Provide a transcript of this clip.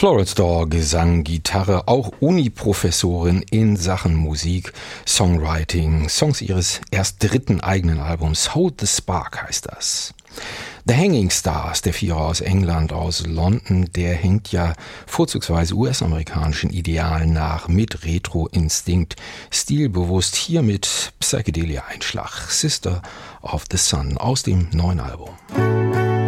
Floridsdor, Gesang, Gitarre, auch Uni-Professorin in Sachen Musik, Songwriting, Songs ihres erst dritten eigenen Albums, Hold the Spark heißt das. The Hanging Stars, der Vierer aus England, aus London, der hängt ja vorzugsweise US-amerikanischen Idealen nach, mit Retro-Instinkt, stilbewusst, hier mit Psychedelia-Einschlag, Sister of the Sun aus dem neuen Album.